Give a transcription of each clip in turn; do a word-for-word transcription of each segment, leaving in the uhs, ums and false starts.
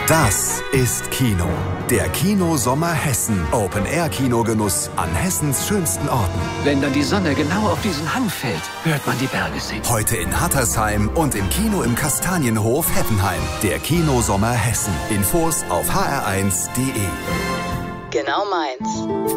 Das ist Kino. Der Kino-Sommer Hessen. Open-Air-Kinogenuss an Hessens schönsten Orten. Wenn dann die Sonne genau auf diesen Hang fällt, hört man die Berge singen. Heute in Hattersheim und im Kino im Kastanienhof Heppenheim. Der Kino-Sommer Hessen. Infos auf h r eins punkt d e. Genau meins.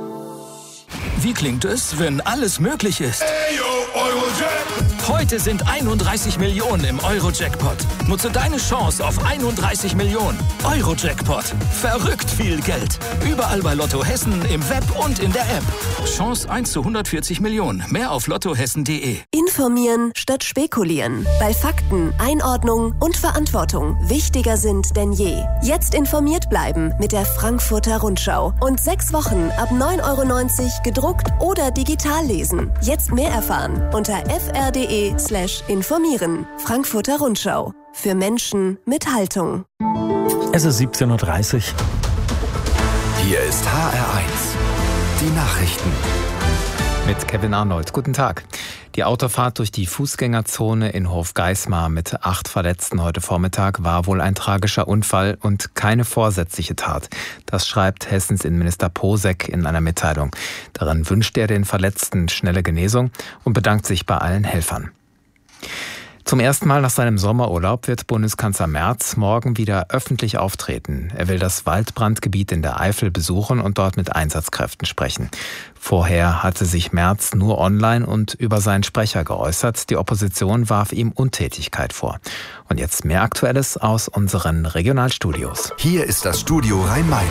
Wie klingt es, wenn alles möglich ist? Hey, yo, Eurojack. Heute sind einunddreißig Millionen im Euro-Jackpot. Nutze deine Chance auf einunddreißig Millionen. Euro-Jackpot. Verrückt viel Geld. Überall bei Lotto Hessen, im Web und in der App. Chance eins zu hundertvierzig Millionen. Mehr auf lottohessen punkt d e. Informieren statt spekulieren. Weil Fakten, Einordnung und Verantwortung wichtiger sind denn je. Jetzt informiert bleiben mit der Frankfurter Rundschau. Und sechs Wochen ab neun Euro neunzig gedruckt oder digital lesen. Jetzt mehr erfahren unter f r punkt d e slash informieren. Frankfurter Rundschau. Für Menschen mit Haltung. Es ist siebzehn Uhr dreißig. Hier ist H R eins. Die Nachrichten. Mit Kevin Arnold. Guten Tag. Die Autofahrt durch die Fußgängerzone in Hofgeismar mit acht Verletzten heute Vormittag war wohl ein tragischer Unfall und keine vorsätzliche Tat. Das schreibt Hessens Innenminister Posek in einer Mitteilung. Darin wünscht er den Verletzten schnelle Genesung und bedankt sich bei allen Helfern. Zum ersten Mal nach seinem Sommerurlaub wird Bundeskanzler Merz morgen wieder öffentlich auftreten. Er will das Waldbrandgebiet in der Eifel besuchen und dort mit Einsatzkräften sprechen. Vorher hatte sich Merz nur online und über seinen Sprecher geäußert. Die Opposition warf ihm Untätigkeit vor. Und jetzt mehr Aktuelles aus unseren Regionalstudios. Hier ist das Studio Rhein-Main.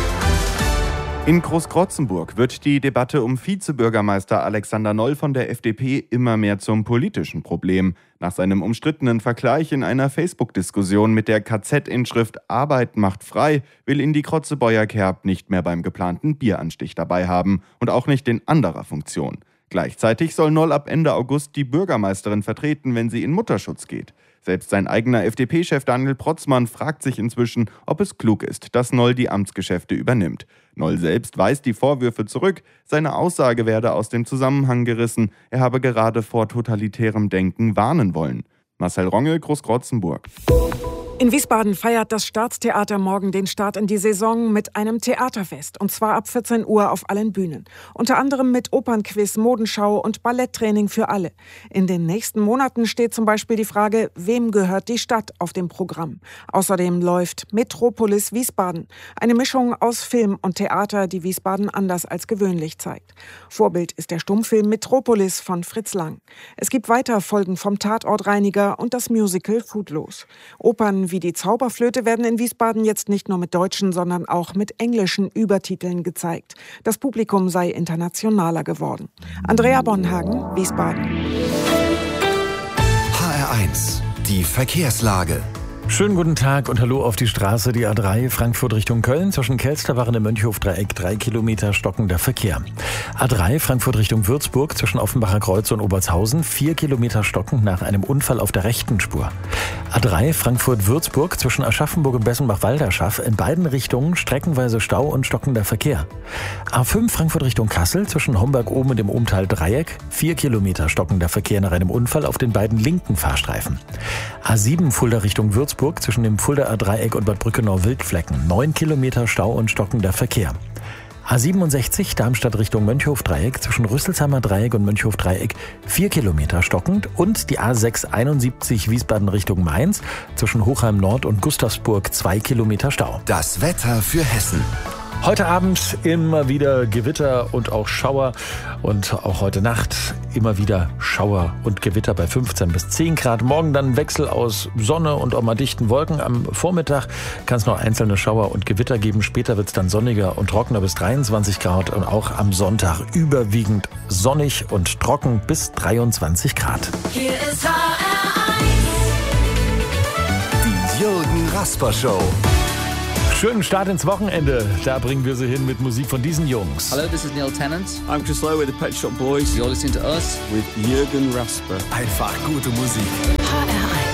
In Großkrotzenburg wird die Debatte um Vizebürgermeister Alexander Noll von der F D P immer mehr zum politischen Problem. Nach seinem umstrittenen Vergleich in einer Facebook-Diskussion mit der K Z-Inschrift Arbeit macht frei, will ihn die Krotzebäuer Kerb nicht mehr beim geplanten Bieranstich dabei haben und auch nicht in anderer Funktion. Gleichzeitig soll Noll ab Ende August die Bürgermeisterin vertreten, wenn sie in Mutterschutz geht. Selbst sein eigener F D P-Chef Daniel Protzmann fragt sich inzwischen, ob es klug ist, dass Noll die Amtsgeschäfte übernimmt. Noll selbst weist die Vorwürfe zurück, seine Aussage werde aus dem Zusammenhang gerissen, er habe gerade vor totalitärem Denken warnen wollen. Marcel Rongel, Großkrotzenburg. In Wiesbaden feiert das Staatstheater morgen den Start in die Saison mit einem Theaterfest. Und zwar ab vierzehn Uhr auf allen Bühnen. Unter anderem mit Opernquiz, Modenschau und Balletttraining für alle. In den nächsten Monaten steht zum Beispiel die Frage, wem gehört die Stadt auf dem Programm. Außerdem läuft Metropolis Wiesbaden. Eine Mischung aus Film und Theater, die Wiesbaden anders als gewöhnlich zeigt. Vorbild ist der Stummfilm Metropolis von Fritz Lang. Es gibt weiter Folgen vom Tatortreiniger und das Musical Footloose. Opern wie die Zauberflöte werden in Wiesbaden jetzt nicht nur mit deutschen, sondern auch mit englischen Übertiteln gezeigt. Das Publikum sei internationaler geworden. Andrea Bonhagen, Wiesbaden. H R eins. Die Verkehrslage. Schönen guten Tag und hallo auf die Straße, die A drei, Frankfurt Richtung Köln, zwischen Kelsterwachen im Mönchhof-Dreieck, drei Kilometer stockender Verkehr. A drei, Frankfurt Richtung Würzburg, zwischen Offenbacher Kreuz und Obertshausen, vier Kilometer stockend nach einem Unfall auf der rechten Spur. A drei, Frankfurt-Würzburg, zwischen Aschaffenburg und Bessenbach-Walderschaff, in beiden Richtungen streckenweise Stau und stockender Verkehr. A fünf, Frankfurt Richtung Kassel, zwischen Homberg oben und dem Umtal-Dreieck, vier Kilometer stockender Verkehr nach einem Unfall auf den beiden linken Fahrstreifen. A sieben, Fulda Richtung Würzburg, zwischen dem Fuldaer Dreieck und Bad Brückenau-Wildflecken. neun Kilometer Stau und stockender Verkehr. A siebenundsechzig Darmstadt Richtung Mönchhof-Dreieck, zwischen Rüsselsheimer Dreieck und Mönchhof-Dreieck vier Kilometer stockend. Und die A sechs einundsiebzig Wiesbaden Richtung Mainz, zwischen Hochheim Nord und Gustavsburg zwei Kilometer Stau. Das Wetter für Hessen. Heute Abend immer wieder Gewitter und auch Schauer und auch heute Nacht immer wieder Schauer und Gewitter bei fünfzehn bis zehn Grad. Morgen dann Wechsel aus Sonne und auch mal dichten Wolken. Am Vormittag kann es noch einzelne Schauer und Gewitter geben. Später wird es dann sonniger und trockener bis dreiundzwanzig Grad und auch am Sonntag überwiegend sonnig und trocken bis dreiundzwanzig Grad. Hier ist H R eins. Die Jürgen Rasper Show. Schönen Start ins Wochenende. Da bringen wir sie hin mit Musik von diesen Jungs. Hello, this is Neil Tennant. I'm Chris Lowe with the Pet Shop Boys. You're listening to us with Jürgen Rasper. Einfach gute Musik. H R eins.